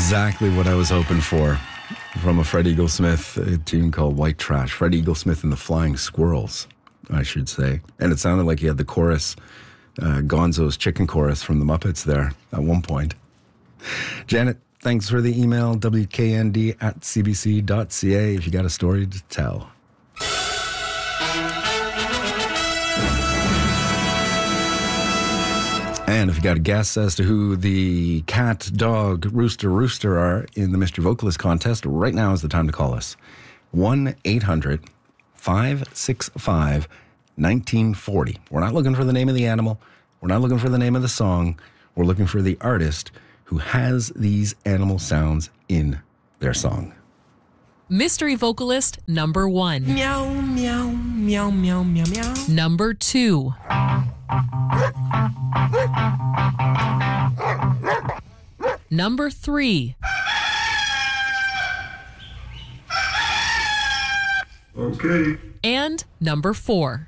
exactly what I was hoping for from a Fred Eaglesmith tune called White Trash. Fred Eaglesmith and the Flying Squirrels, I should say. And it sounded like he had the chorus, Gonzo's chicken chorus from the Muppets there at one point. Janet, thanks for the email, wknd@cbc.ca, if you got a story to tell. And if you got a guess as to who the cat, dog, rooster are in the Mystery Vocalist contest, right now is the time to call us. 1-800-565-1940. We're not looking for the name of the animal. We're not looking for the name of the song. We're looking for the artist who has these animal sounds in their song. Mystery Vocalist number 1. Meow, meow, meow, meow, meow, meow. Number 2. Number 3. Okay. And number 4.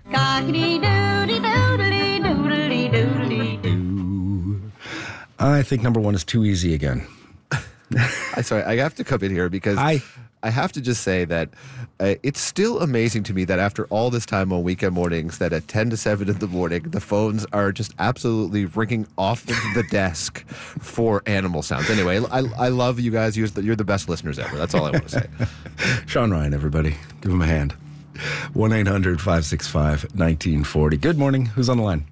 I think number 1 is too easy again. Sorry, I have to come in here because I have to just say that it's still amazing to me that after all this time on weekend mornings, that at 10 to 7 in the morning, the phones are just absolutely ringing off the desk for animal sounds. Anyway, I love you guys. You're the best listeners ever. That's all I want to say. Sean Ryan, everybody. Give him a hand. 1-800-565-1940. Good morning. Who's on the line?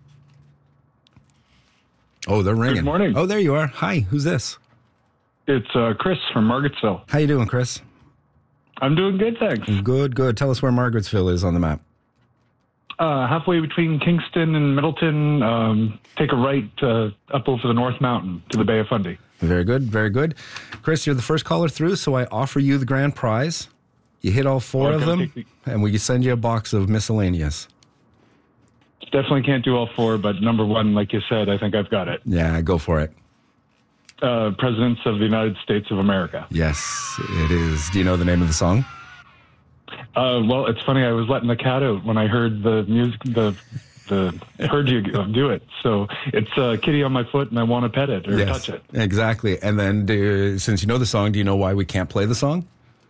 Oh, they're ringing. Good morning. Oh, there you are. Hi, who's this? It's Chris from Margarettsville. How you doing, Chris? I'm doing good, thanks. Good. Tell us where Margarettsville is on the map. Halfway between Kingston and Middleton. Take a right up over the North Mountain to the Bay of Fundy. Very good. Chris, you're the first caller through, so I offer you the grand prize. You hit all 4 of them, and we send you a box of miscellaneous. Definitely can't do all 4, but number 1, like you said, I think I've got it. Yeah, go for it. Presidents of the United States of America. Yes, it is. Do you know the name of the song? Well, it's funny. I was letting the cat out when I heard the music. Heard you do it. So it's kitty on my foot, and I want to pet it or touch it. Exactly. And then, since you know the song, do you know why we can't play the song?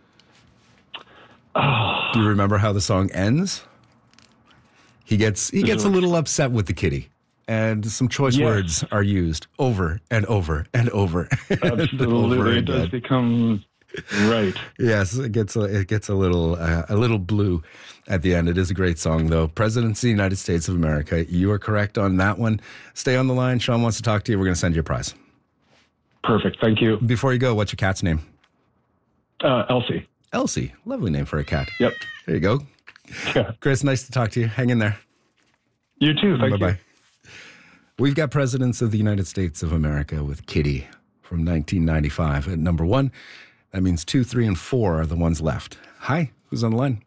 Oh. Do you remember how the song ends? He gets a little upset with the kitty. And some choice words are used over and over and over. Absolutely, it does become right. Yes, it gets a little blue at the end. It is a great song, though. Presidents of the United States of America. You are correct on that one. Stay on the line. Sean wants to talk to you. We're going to send you a prize. Perfect. Thank you. Before you go, what's your cat's name? Elsie. Elsie. Lovely name for a cat. Yep. There you go. Yeah. Chris, nice to talk to you. Hang in there. You too. Thank you. Bye-bye. We've got Presidents of the United States of America with Kitty from 1995 at number 1. That means 2, 3, and 4 are the ones left. Hi, who's on the line?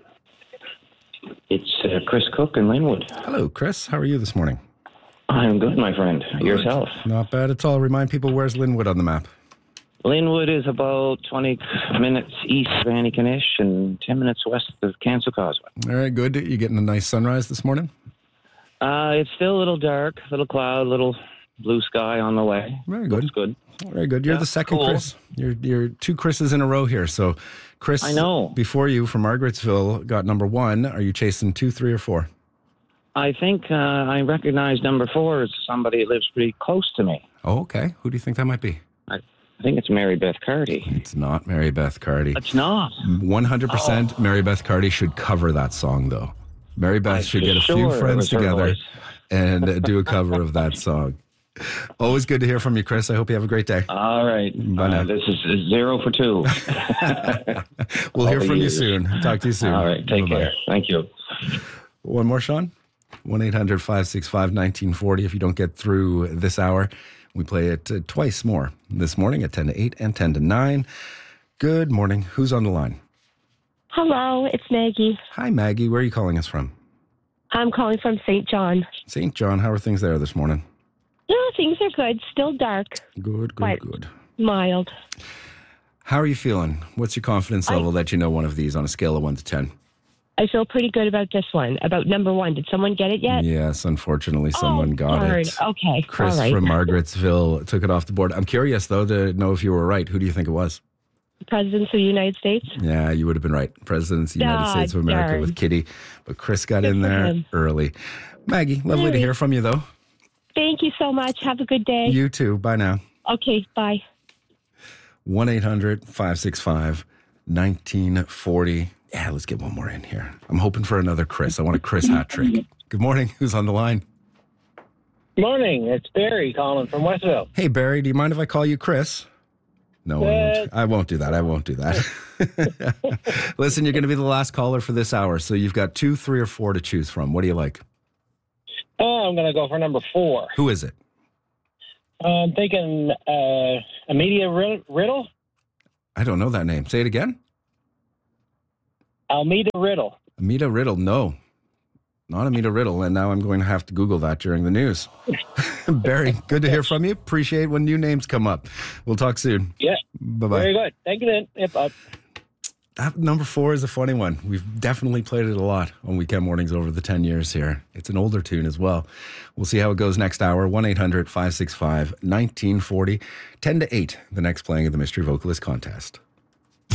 It's Chris Cook in Linwood. Hello, Chris. How are you this morning? I'm good, my friend. Good. Yourself? Not bad at all. Remind people, where's Linwood on the map? Linwood is about 20 minutes east of Annikanish and 10 minutes west of Cancel Causeway. All right, good. You getting a nice sunrise this morning? It's still a little dark, little cloud, little blue sky on the way. Very good. Looks good. Very good. You're the second cool. Chris. You're 2 Chris's in a row here. So, Chris, I know. Before you from Margarettsville got number 1. Are you chasing 2, 3, or 4? I think I recognize number 4 as somebody who lives pretty close to me. Oh, okay. Who do you think that might be? I think it's Mary Beth Carty. It's not Mary Beth Carty. It's not. 100% Mary Beth Carty should cover that song, though. Mary Beth should get a few friends together and do a cover of that song. Always good to hear from you, Chris. I hope you have a great day. All right. Bye now. This is 0 for 2. We'll hear from you soon. Talk to you soon. All right. Take care. Thank you. One more, Sean? 1-800-565-1940. If you don't get through this hour, we play it twice more this morning at 10 to 8 and 10 to 9. Good morning. Who's on the line? Hello, it's Maggie. Hi, Maggie. Where are you calling us from? I'm calling from St. John. St. John. How are things there this morning? No, things are good. Still dark. Good. Mild. How are you feeling? What's your confidence level that you know one of these on a scale of 1 to 10? I feel pretty good about this one, about number 1. Did someone get it yet? Yes, unfortunately, someone got darn. it. Okay, Chris all right. from Margarettsville took it off the board. I'm curious, though, to know if you were right. Who do you think it was? Presidents of the United States? Yeah, you would have been right. Presidents of the United States of America darn. with Kitty. But Chris got Good in for there him. early. Maggie, lovely to hear from you, though. Thank you so much. Have a good day. You too. Bye now. Okay, bye. 1-800-565-1940. Yeah, let's get one more in here. I'm hoping for another Chris. I want a Chris hat trick. Good morning. Who's on the line? Morning. It's Barry calling from Westville. Hey, Barry, do you mind if I call you Chris? No, I won't do that. I won't do that. Listen, you're going to be the last caller for this hour, so you've got 2, 3, or 4 to choose from. What do you like? I'm going to go for number 4. Who is it? I'm thinking Amelia Riddle. I don't know that name. Say it again. Almeida Riddle. Amita Riddle. No, not Amita Riddle. And now I'm going to have to Google that during the news. Barry, good to hear from you. Appreciate when new names come up. We'll talk soon. Yeah. Bye-bye. Very good. Thank you then. Yep. That number 4 is a funny one. We've definitely played it a lot on weekend mornings over the 10 years here. It's an older tune as well. We'll see how it goes next hour. 1-800-565-1940. 10 to 8, the next playing of the Mystery Vocalist Contest.